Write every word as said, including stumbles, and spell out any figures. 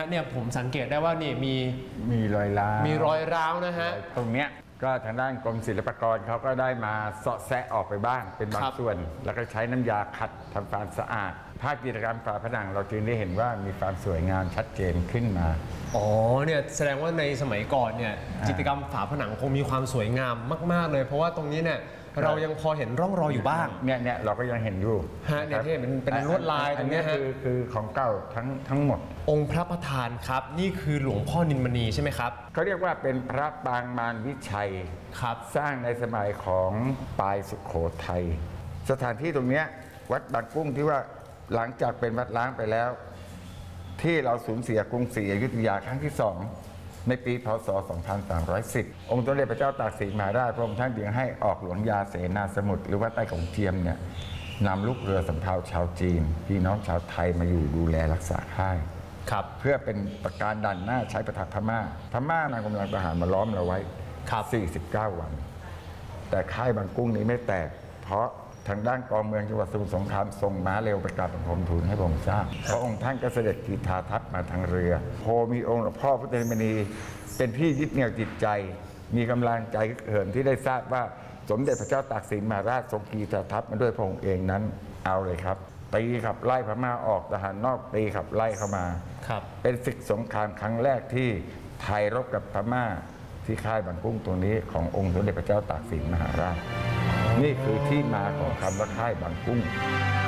เนี่ยผมสังเกตได้ว่านี่มีมีรอยร้าวมีรอยร้าวนะฮะตรงเนี้ยก็ทางด้านกรมศิลปากรเขาก็ได้มาเสาะแซะออกไปบ้างเป็นบางส่วน แล้วก็ใช้น้ำยาขัดทำความสะอาดภาพจิตรกรรมฝาผนังเราจึงได้เห็นว่ามีความสวยงามชัดเจนขึ้นมาอ๋อเนี่ยแสดงว่าในสมัยก่อนเนี่ยจิตรกรรมฝาผนังคงมีความสวยงามมากๆเลยเพราะว่าตรงนี้เนี่ยเรายังพอเห็นร่องรอยอยู่บ้างเนี่ยเนี่ยเราก็ยังเห็นอยู่ฮะเนี่ยที่เป็นเป็นลวดลายตรงนี้ฮะคือคือของเก่าทั้งทั้งหมดองค์พระประธานครับนี่คือหลวงพ่อนินมณีใช่ไหมครับเขาเรียกว่าเป็นพระปางมารวิชัยครับสร้างในสมัยของปลายสุโขทัยสถานที่ตรงนี้วัดบางกุ้งที่ว่าหลังจากเป็นวัดล้างไปแล้วที่เราสูญเสียกรุงศรีอยุธยาครั้งที่สองในปีพ.ศ. สองพันสามร้อยสิบ องค์สมเด็จพระเจ้าตากสินมหาราชพระองค์ท่านจึงให้ออกหลวงยาเสนาสมุทรหรือว่าใต้ของเทียมเนี่ยนำลูกเรือสำเภาชาวจีนพี่น้องชาวไทยมาอยู่ดูแลรักษาค่ายครับเพื่อเป็นประการด่านหน้าใช้ประทับพม่าพม่านำกำลังทหารมาล้อมเราไว้สี่สิบเก้าวันแต่ค่ายบางกุ้งนี้ไม่แตกเพราะทางด้านกองเมืองจังหวัดสมุทรสงครามส่งม้าเร็วประกาศบังคมทูลให้พระองค์ทราบพระองค์ท่านก็เสด็จกีฬาทัพมาทางเรือโพมีองค์หลวงพ่อพุทธนิมณีเป็นที่ยึดเหนี่ยวจิตใจมีกำลังใจเหิมที่ได้ทราบว่าสมเด็จพระเจ้าตากสินมหาราชทรงกีฬาทัพมาด้วยพระองค์เองนั้นเอาเลยครับตีขับไล่พม่าออกทหารนอกตีขับไล่เข้ามาเป็นศึกสงครามครั้งแรกที่ไทยรบกับพม่าที่ค่ายบางกุ้งตรงนี้ขององค์สมเด็จพระเจ้าตากสินมหาราชนี่คือที่มาของคำว่าค่ายบางกุ้ง